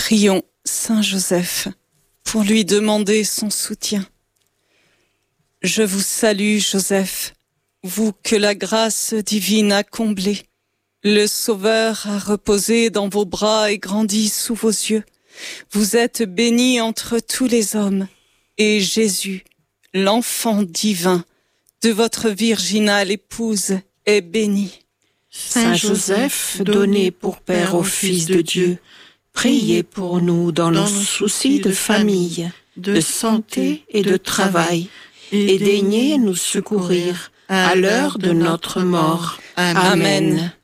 Prions Saint Joseph pour lui demander son soutien. Je vous salue, Joseph, vous que la grâce divine a comblé. Le Sauveur a reposé dans vos bras et grandi sous vos yeux. Vous êtes béni entre tous les hommes, et Jésus, l'enfant divin de votre virginale épouse, est béni. Saint Joseph, donné pour Père au Fils de Dieu, priez pour nous dans nos soucis de famille, de santé et de travail, et daignez nous secourir à l'heure de notre mort. Amen.